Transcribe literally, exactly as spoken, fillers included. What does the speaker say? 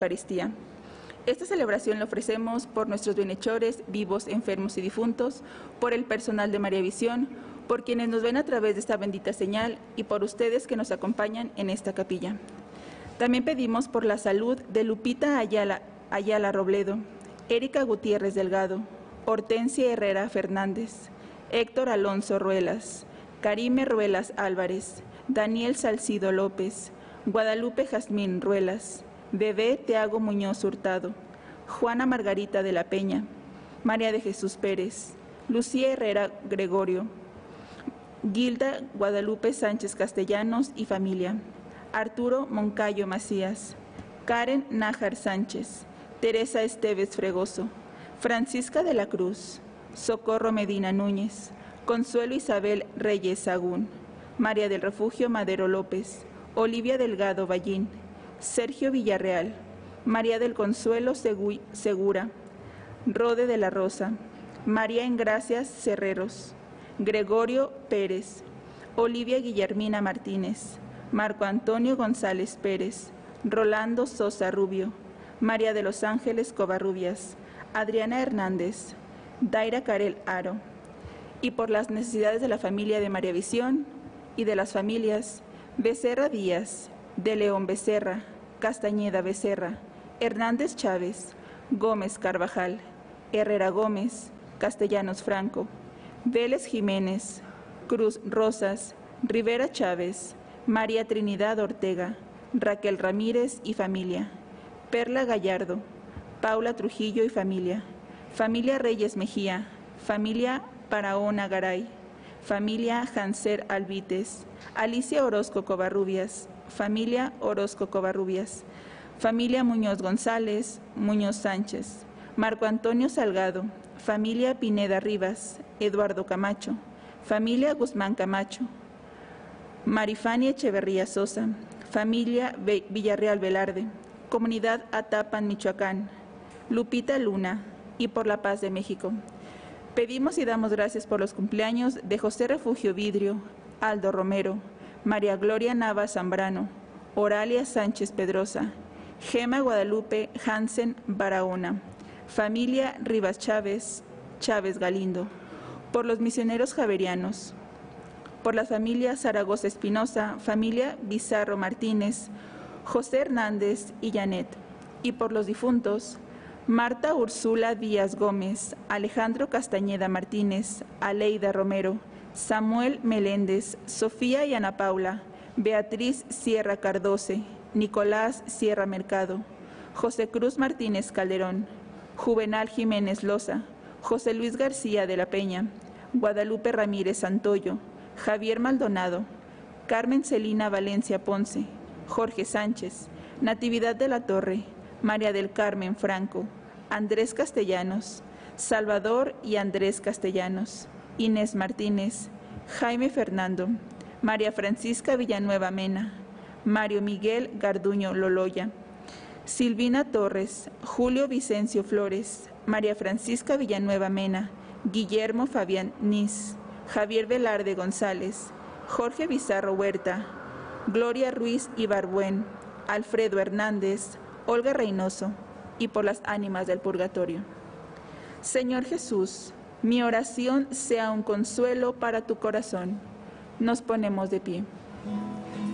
Eucaristía. Esta celebración la ofrecemos por nuestros bienhechores, vivos, enfermos y difuntos, por el personal de María Visión, por quienes nos ven a través de esta bendita señal y por ustedes que nos acompañan en esta capilla. También pedimos por la salud de Lupita Ayala, Ayala Robledo, Erika Gutiérrez Delgado, Hortensia Herrera Fernández, Héctor Alonso Ruelas, Karime Ruelas Álvarez, Daniel Salcido López, Guadalupe Jazmín Ruelas, Bebé Teago Muñoz Hurtado, Juana Margarita de la Peña, María de Jesús Pérez, Lucía Herrera Gregorio, Gilda Guadalupe Sánchez Castellanos y familia, Arturo Moncayo Macías, Karen Nájar Sánchez, Teresa Esteves Fregoso, Francisca de la Cruz, Socorro Medina Núñez, Consuelo Isabel Reyes Sagún, María del Refugio Madero López, Olivia Delgado Ballín, Sergio Villarreal, María del Consuelo Segura, Rode de la Rosa, María Engracias Cerreros, Gregorio Pérez, Olivia Guillermina Martínez, Marco Antonio González Pérez, Rolando Sosa Rubio, María de los Ángeles Covarrubias, Adriana Hernández, Daira Carel Aro, y por las necesidades de la familia de María Visión y de las familias Becerra Díaz, de León Becerra, Castañeda Becerra, Hernández Chávez, Gómez Carvajal, Herrera Gómez, Castellanos Franco, Vélez Jiménez, Cruz Rosas, Rivera Chávez, María Trinidad Ortega, Raquel Ramírez y familia, Perla Gallardo, Paula Trujillo y familia, familia Reyes Mejía, familia Paraona Garay, familia Hanser Alvites, Alicia Orozco Covarrubias, familia Orozco Covarrubias, familia Muñoz González, Muñoz Sánchez, Marco Antonio Salgado, familia Pineda Rivas, Eduardo Camacho, familia Guzmán Camacho, Marifani Echeverría Sosa, familia Villarreal Velarde, comunidad Atapan, Michoacán, Lupita Luna y por la paz de México. Pedimos y damos gracias por los cumpleaños de José Refugio Vidrio, Aldo Romero, María Gloria Nava Zambrano, Oralia Sánchez Pedrosa, Gema Guadalupe Hansen Barahona, familia Rivas Chávez, Chávez Galindo, por los misioneros javerianos, por la familia Zaragoza Espinosa, familia Bizarro Martínez, José Hernández y Janet, y por los difuntos, Marta Úrsula Díaz Gómez, Alejandro Castañeda Martínez, Aleida Romero, Samuel Meléndez, Sofía y Ana Paula, Beatriz Sierra Cardoce, Nicolás Sierra Mercado, José Cruz Martínez Calderón, Juvenal Jiménez Loza, José Luis García de la Peña, Guadalupe Ramírez Santoyo, Javier Maldonado, Carmen Celina Valencia Ponce, Jorge Sánchez, Natividad de la Torre, María del Carmen Franco, Andrés Castellanos, Salvador y Andrés Castellanos, Inés Martínez, Jaime Fernando, María Francisca Villanueva Mena, Mario Miguel Garduño Loloya, Silvina Torres, Julio Vicencio Flores, María Francisca Villanueva Mena, Guillermo Fabián Nis, Javier Velarde González, Jorge Bizarro Huerta, Gloria Ruiz Ibarbuén, Alfredo Hernández, Olga Reynoso, y por las ánimas del purgatorio. Señor Jesús, mi oración sea un consuelo para tu corazón. Nos ponemos de pie.